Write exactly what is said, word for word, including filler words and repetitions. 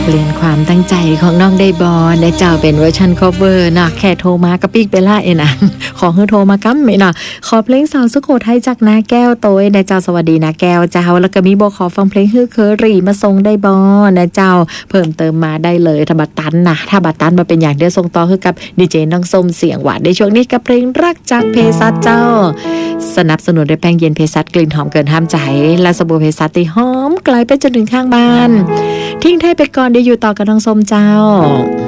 เรียนความตั้งใจของน้องได้บอลได้เจ้าเป็นเวอร์ชัน cover นะแค่โทรมากระปิกไปล่าเองนะ ขอให้โทรมากั้มไหมนะขอเพลงสาวสุโขทัยจากนาแก้วโต้ยได้เจ้าสวัสดีนาแก้วเจ้าแล้วก็มีบอกขอฟังเพลงฮือเคอรี่มาส่งได้บอลนะเจ้าเพิ่มเติมมาได้เลยถ้าบัตรตันนะถ้าบัตรตันมาเป็นอย่างเดียวส่งต่อคือกับดีเจน้องส้มเสียงหวานในช่วงนี้กับเพลงรักจากเภสัชเจ้าสนับสนุนด้วยแป้งเย็นเภสัชกลิ่นหอมเกินห้ามใจและสบู่เภสัชที่หอมไกลไปจนถึงข้างบ้านทิ้งไทยไปก่อนเดี๋ยวอยู่ต่อกับน้องส้มเจ้า